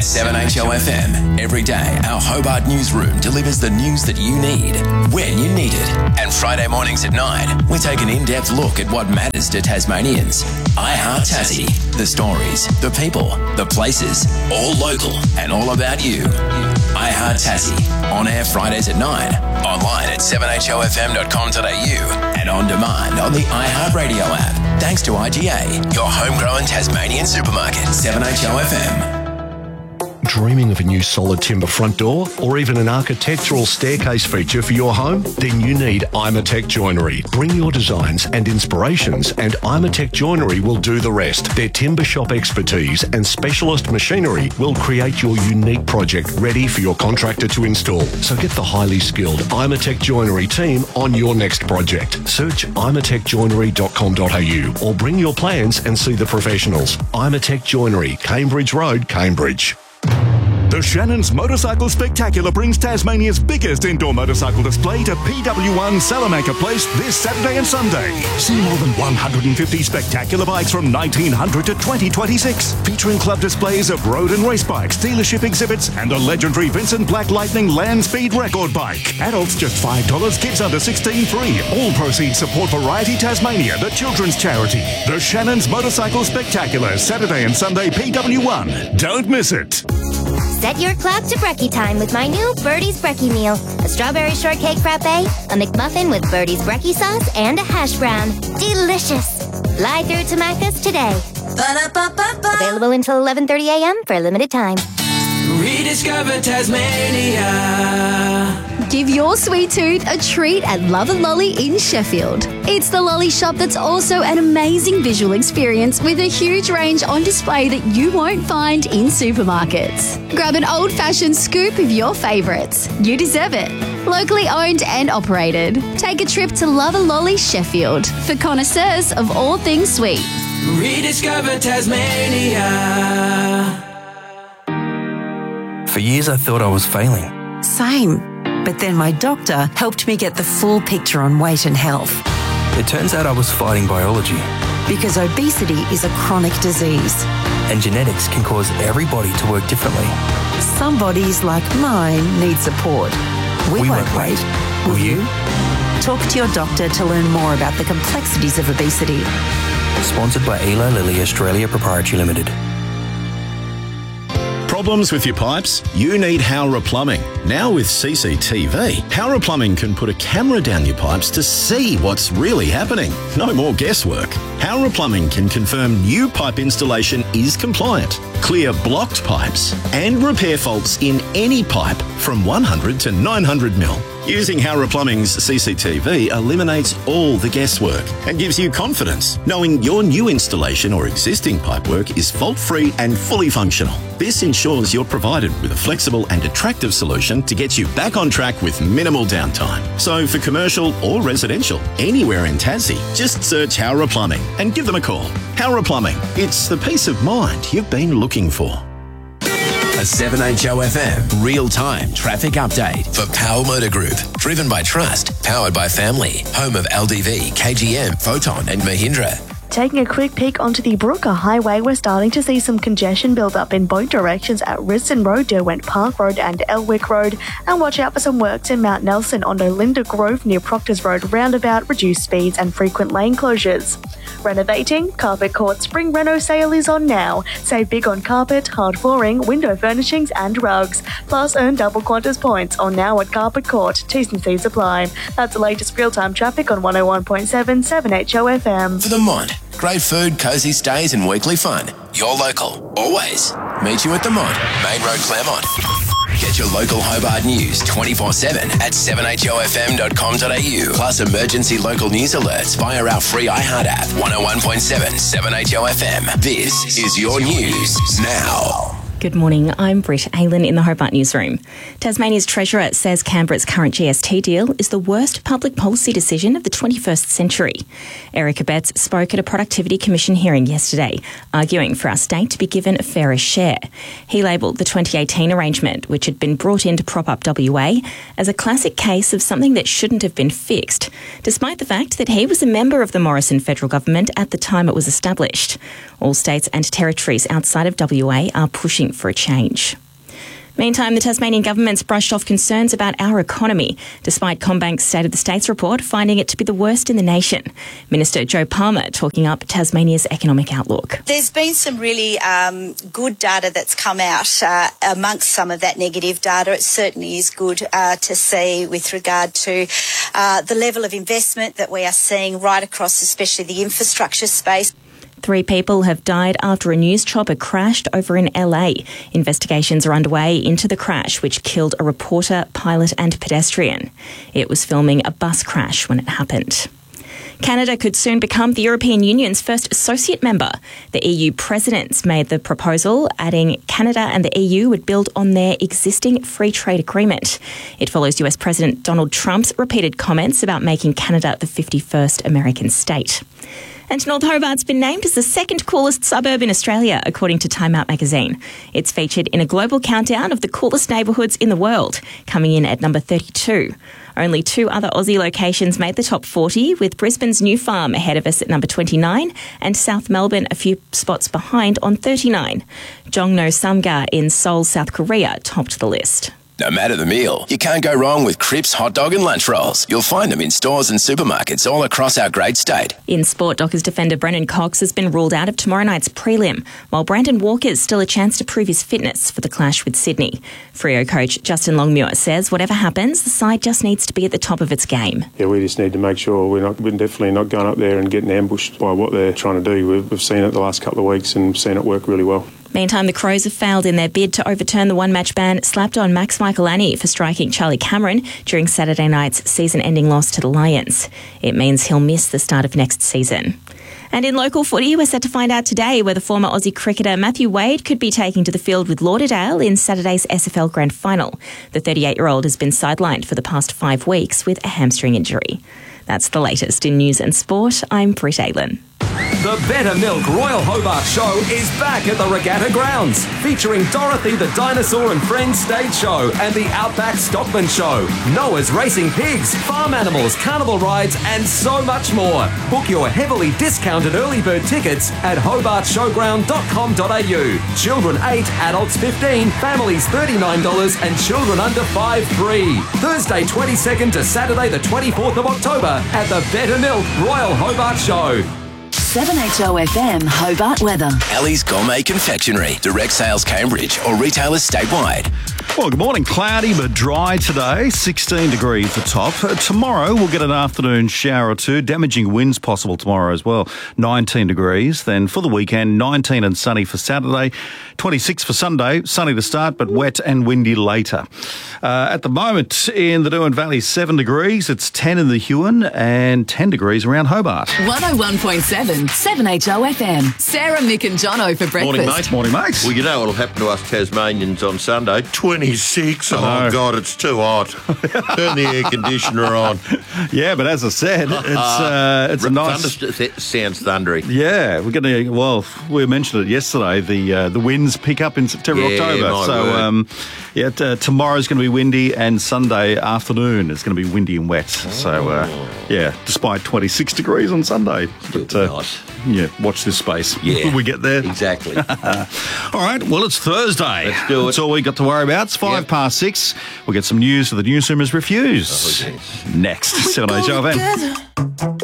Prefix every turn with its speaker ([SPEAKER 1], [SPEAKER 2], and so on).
[SPEAKER 1] at 7HOFM. Every day, our Hobart newsroom delivers the news that you need, when you need it. And Friday mornings at 9, we take an in-depth look at what matters to Tasmanians. I Heart Tassie. The stories, the people, the places, all local and all about you. I Heart Tassie. On air Fridays at 9. Online at 7HOFM.com.au and on demand on the iHeartRadio app. Thanks to IGA, your homegrown Tasmanian supermarket. 7HOFM.
[SPEAKER 2] Dreaming of a new solid timber front door or even an architectural staircase feature for your home? Then you need Imatec Joinery. Bring your designs and inspirations and Imatec Joinery will do the rest. Their timber shop expertise and specialist machinery will create your unique project ready for your contractor to install. So get the highly skilled Imatec Joinery team on your next project. Search imatecjoinery.com.au or bring your plans and see the professionals. Imatec Joinery, Cambridge Road, Cambridge.
[SPEAKER 3] The Shannon's Motorcycle Spectacular brings Tasmania's biggest indoor motorcycle display to PW1 Salamanca Place this Saturday and Sunday. See more than 150 spectacular bikes from 1900 to 2026, featuring club displays of road and race bikes, dealership exhibits, and a legendary Vincent Black Lightning land speed record bike. Adults just $5, kids under 16 free. All proceeds support Variety Tasmania, the children's charity. The Shannon's Motorcycle Spectacular, Saturday and Sunday, PW1. Don't miss it.
[SPEAKER 4] Set your clock to brekkie time with my new Birdie's Brekkie meal. A strawberry shortcake frappe, a McMuffin with Birdie's Brekkie sauce, and a hash brown. Delicious. Fly through to Macca's today. Ba-da-ba-ba-ba. Available until 11:30 a.m. for a limited time.
[SPEAKER 5] Rediscover Tasmania.
[SPEAKER 6] Give your sweet tooth a treat at Love and Lolly in Sheffield. It's the lolly shop that's also an amazing visual experience with a huge range on display that you won't find in supermarkets. Grab an old-fashioned scoop of your favourites. You deserve it. Locally owned and operated. Take a trip to Love and Lolly Sheffield for connoisseurs of all things sweet.
[SPEAKER 5] Rediscover Tasmania.
[SPEAKER 7] For years I thought I was failing.
[SPEAKER 8] Same. But then my doctor helped me get the full picture on weight and health.
[SPEAKER 7] It turns out I was fighting biology.
[SPEAKER 8] Because obesity is a chronic disease.
[SPEAKER 7] And genetics can cause every body to work differently.
[SPEAKER 8] Some bodies, like mine, need support. We won't wait. Will you? Talk to your doctor to learn more about the complexities of obesity.
[SPEAKER 7] Sponsored by Eli Lilly Australia Proprietary Limited.
[SPEAKER 9] Problems with your pipes? You need Howrah Plumbing. Now with CCTV, Howrah Plumbing can put a camera down your pipes to see what's really happening. No more guesswork. Howrah Plumbing can confirm new pipe installation is compliant, clear blocked pipes, and repair faults in any pipe from 100 to 900 mil. Using Howrah Plumbing's CCTV eliminates all the guesswork and gives you confidence knowing your new installation or existing pipework is fault-free and fully functional. This ensures you're provided with a flexible and attractive solution to get you back on track with minimal downtime. So for commercial or residential, anywhere in Tassie, just search Howrah Plumbing and give them a call. Howrah Plumbing, it's the peace of mind you've been looking for.
[SPEAKER 1] A 7HOFM real-time traffic update for Power Motor Group. Driven by trust, powered by family. Home of LDV, KGM, Photon and Mahindra.
[SPEAKER 10] Taking a quick peek onto the Brooker Highway, we're starting to see some congestion build up in both directions at Risdon Road, Derwent Park Road and Elwick Road. And watch out for some works in Mount Nelson on Olinda Grove near Proctors Road roundabout, reduced speeds and frequent lane closures. Renovating? Carpet Court Spring Reno sale is on now. Save big on carpet, hard flooring, window furnishings and rugs. Plus earn double Qantas points on now at Carpet Court. T's and C's apply. That's the latest real-time traffic on 101.7 7HOFM.
[SPEAKER 1] For the Mont. Great food, cosy stays and weekly fun. You're local. Always. Meet you at the Mont, Main Road, Claremont. Get your local Hobart news 24/7 at 7HOFM.com.au. Plus emergency local news alerts via our free iHeart app. 101.7 7HOFM. This is your news now.
[SPEAKER 11] Good morning, I'm Britt Aylan in the Hobart Newsroom. Tasmania's Treasurer says Canberra's current GST deal is the worst public policy decision of the 21st century. Erica Betts spoke at a Productivity Commission hearing yesterday, arguing for our state to be given a fairer share. He labelled the 2018 arrangement, which had been brought in to prop up WA, as a classic case of something that shouldn't have been fixed, despite the fact that he was a member of the Morrison federal government at the time it was established. All states and territories outside of WA are pushing calling for a change. Meantime, the Tasmanian government's brushed off concerns about our economy, despite CommBank's State of the States report finding it to be the worst in the nation. Minister Joe Palmer talking up Tasmania's economic outlook.
[SPEAKER 12] There's been some really good data that's come out amongst some of that negative data. It certainly is good to see with regard to the level of investment that we are seeing right across, especially the infrastructure space.
[SPEAKER 11] 3 people have died after a news chopper crashed over in LA. Investigations are underway into the crash, which killed a reporter, pilot and pedestrian. It was filming a bus crash when it happened. Canada could soon become the European Union's first associate member. The EU presidents made the proposal, adding Canada and the EU would build on their existing free trade agreement. It follows US President Donald Trump's repeated comments about making Canada the 51st American state. And North Hobart's been named as the second coolest suburb in Australia, according to Time Out magazine. It's featured in a global countdown of the coolest neighbourhoods in the world, coming in at number 32. Only 2 other Aussie locations made the top 40, with Brisbane's New Farm ahead of us at number 29 and South Melbourne a few spots behind on 39. Jongno Samga in Seoul, South Korea topped the list.
[SPEAKER 1] No matter the meal, you can't go wrong with Cripps hot dog and lunch rolls. You'll find them in stores and supermarkets all across our great state.
[SPEAKER 11] In sport, Dockers defender Brennan Cox has been ruled out of tomorrow night's prelim, while Brandon Walker's still a chance to prove his fitness for the clash with Sydney. Freo coach Justin Longmuir says whatever happens, the side just needs to be at the top of its game.
[SPEAKER 13] Yeah, we just need to make sure we're definitely not going up there and getting ambushed by what they're trying to do. We've seen it the last couple of weeks and seen it work really well.
[SPEAKER 11] Meantime, the Crows have failed in their bid to overturn the one-match ban slapped on Max Michaelani for striking Charlie Cameron during Saturday night's season-ending loss to the Lions. It means he'll miss the start of next season. And in local footy, we're set to find out today whether former Aussie cricketer Matthew Wade could be taking to the field with Lauderdale in Saturday's SFL Grand Final. The 38-year-old has been sidelined for the past 5 weeks with a hamstring injury. That's the latest in news and sport. I'm Britt Aylin.
[SPEAKER 14] The Better Milk Royal Hobart Show is back at the Regatta Grounds, featuring Dorothy the Dinosaur and Friends stage show and the Outback Stockman Show, Noah's Racing Pigs, farm animals, carnival rides and so much more. Book your heavily discounted early bird tickets at hobartshowground.com.au. Children 8, adults 15, families $39 and children under 5 free. Thursday 22nd to Saturday the 24th of October at the Better Milk Royal Hobart Show.
[SPEAKER 8] 7HOFM Hobart weather.
[SPEAKER 1] Ali's Gourmet Confectionery, direct sales Cambridge or retailers statewide.
[SPEAKER 3] Well, good morning. Cloudy but dry today, 16 degrees the top. Tomorrow we'll get an afternoon shower or two. Damaging winds possible tomorrow as well, 19 degrees. Then for the weekend, 19 and sunny for Saturday, 26 for Sunday, sunny to start but wet and windy later. At the moment in the Doon Valley, 7 degrees. It's 10 in the Huon and 10 degrees around Hobart.
[SPEAKER 15] 101.7, 7HOFM. Sarah, Mick and Jono for breakfast.
[SPEAKER 16] Morning, mate.
[SPEAKER 3] Morning, mate.
[SPEAKER 16] Well, you know what'll happen to us Tasmanians on Sunday? 26. Oh, God, it's too hot. Turn the air conditioner on.
[SPEAKER 3] Yeah, but as I said, it's a nice...
[SPEAKER 16] Sounds thundery.
[SPEAKER 3] Yeah, we're going to... Well, we mentioned it yesterday. The winds pick up in September, October. So, tomorrow's going to be windy and Sunday afternoon is going to be windy and wet. So, despite 26 degrees on Sunday. But,
[SPEAKER 16] nice.
[SPEAKER 3] Yeah, watch this space.
[SPEAKER 16] Yeah.
[SPEAKER 3] When we get there.
[SPEAKER 16] Exactly.
[SPEAKER 3] All right, well, it's Thursday.
[SPEAKER 16] Let's do it.
[SPEAKER 3] That's all we got to worry about. It's 6:05. We'll get some news for the newsroom is refused.
[SPEAKER 16] Oh, yes.
[SPEAKER 3] Next, 7HOFM.